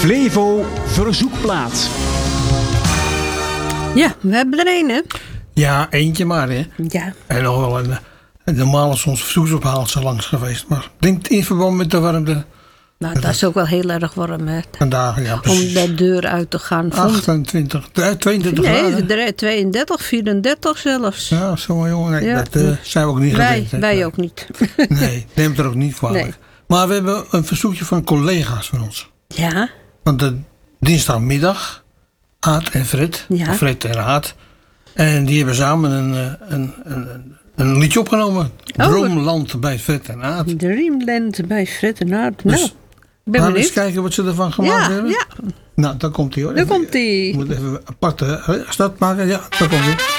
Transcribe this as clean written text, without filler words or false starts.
Flevo Verzoekplaat. Ja, we hebben er een, hè? Ja, eentje maar, hè. Ja. En nog wel een normaal is ons verzoeksophaal zo langs geweest. Maar ik denk in verband met de warmte. Nou, dat is ook wel heel erg warm, hè? Vandaag, ja, precies. Om de deur uit te gaan. 28, 22 graden. Nee, 32, 34 zelfs. Ja, zo jongen. Nee, Ja. dat zijn we ook niet gewend. hè. Wij ook niet. Nee, neemt er ook niet kwalijk. Nee. Maar we hebben een verzoekje van collega's van ons. Ja. Want de dinsdagmiddag, Aad en Fred, Ja. of Fred en Aad. En die hebben samen een liedje opgenomen. Oh. Droomland bij Fred en Aad. Dreamland bij Fred en Aard. Dus Nou, ik ben laten we eens benieuwd. kijken wat ze ervan gemaakt hebben. Ja. Nou, daar komt hij hoor. Daar komt Ik hij. moet even een aparte start maken. Ja, daar komt hij.